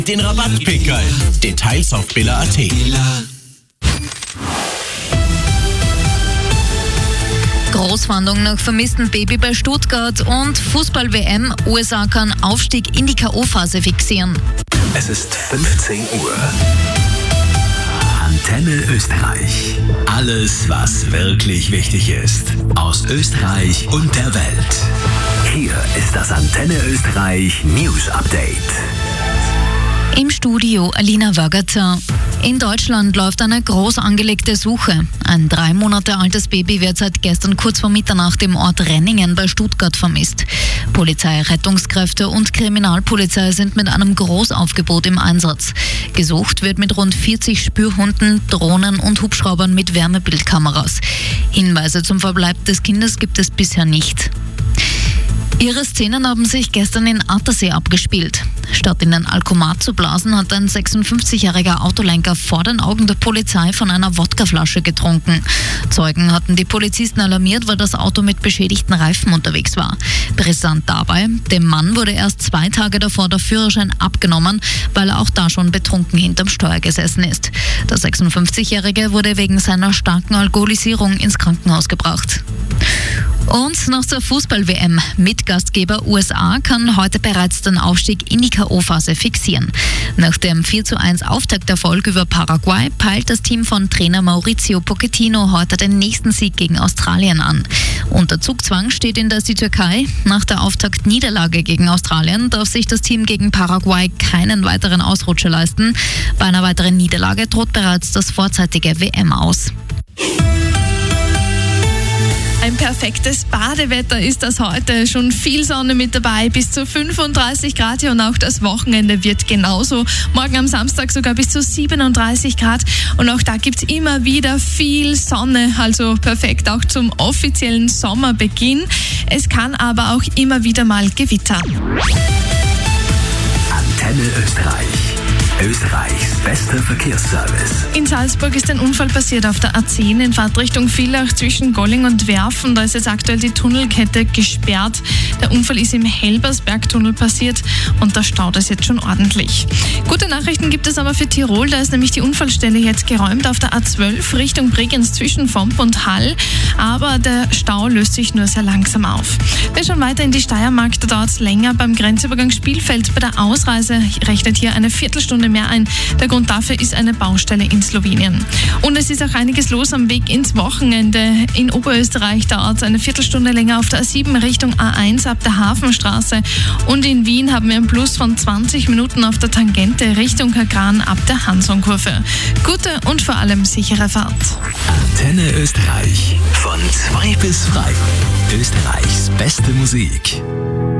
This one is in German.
Den Rabattpickerl. Details auf billa.at. Großfahndung nach vermissten Baby bei Stuttgart und Fußball-WM. USA kann Aufstieg in die K.O.-Phase fixieren. Es ist 15 Uhr. Antenne Österreich. Alles, was wirklich wichtig ist. Aus Österreich und der Welt. Hier ist das Antenne Österreich News Update. Im Studio Alina Wagater. In Deutschland läuft eine groß angelegte Suche. Ein 3 Monate altes Baby wird seit gestern kurz vor Mitternacht im Ort Renningen bei Stuttgart vermisst. Polizei, Rettungskräfte und Kriminalpolizei sind mit einem Großaufgebot im Einsatz. Gesucht wird mit rund 40 Spürhunden, Drohnen und Hubschraubern mit Wärmebildkameras. Hinweise zum Verbleib des Kindes gibt es bisher nicht. Ihre Szenen haben sich gestern in Attersee abgespielt. Statt in den Alkomat zu blasen, hat ein 56-jähriger Autolenker vor den Augen der Polizei von einer Wodkaflasche getrunken. Zeugen hatten die Polizisten alarmiert, weil das Auto mit beschädigten Reifen unterwegs war. Brisant dabei, dem Mann wurde erst 2 Tage davor der Führerschein abgenommen, weil er auch da schon betrunken hinterm Steuer gesessen ist. Der 56-jährige wurde wegen seiner starken Alkoholisierung ins Krankenhaus gebracht. Und noch zur Fußball-WM. Mitgastgeber USA kann heute bereits den Aufstieg in die K.O.-Phase fixieren. Nach dem 4:1 Auftakterfolg über Paraguay peilt das Team von Trainer Mauricio Pochettino heute den nächsten Sieg gegen Australien an. Unter Zugzwang steht indes die Türkei. Nach der Auftaktniederlage gegen Australien darf sich das Team gegen Paraguay keinen weiteren Ausrutscher leisten. Bei einer weiteren Niederlage droht bereits das vorzeitige WM aus. Ein perfektes Badewetter ist das heute. Schon viel Sonne mit dabei, bis zu 35 Grad hier und auch das Wochenende wird genauso. Morgen am Samstag sogar bis zu 37 Grad und auch da gibt es immer wieder viel Sonne, also perfekt auch zum offiziellen Sommerbeginn. Es kann aber auch immer wieder mal gewittern. Antenne Österreich. Österreichs bester Verkehrsservice. In Salzburg ist ein Unfall passiert auf der A10 in Fahrtrichtung Villach zwischen Golling und Werfen. Da ist jetzt aktuell die Tunnelkette gesperrt. Der Unfall ist im Helbersbergtunnel passiert und da staut es jetzt schon ordentlich. Gute Nachrichten gibt es aber für Tirol. Da ist nämlich die Unfallstelle jetzt geräumt auf der A12 Richtung Bregenz zwischen Vomp und Hall. Aber der Stau löst sich nur sehr langsam auf. Wer schon weiter in die Steiermark, da dauert es länger. Beim Grenzübergang Spielfeld bei der Ausreise rechnet hier eine Viertelstunde mehr ein. Der Grund dafür ist eine Baustelle in Slowenien. Und es ist auch einiges los am Weg ins Wochenende. In Oberösterreich dauert es eine Viertelstunde länger auf der A7 Richtung A1 ab der Hafenstraße. Und in Wien haben wir einen Plus von 20 Minuten auf der Tangente Richtung Kagran ab der Hansonkurve. Gute und vor allem sichere Fahrt. Antenne Österreich. Von 2 bis 3. Österreichs beste Musik.